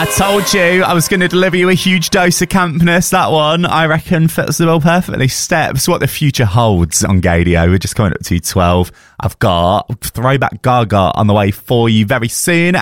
I told you I was going to deliver you a huge dose of campness. That one, I reckon, fits the bill perfectly. Steps, what the future holds on Gaydio. We're just coming up to 12. I've got Throwback Gaga on the way for you very soon.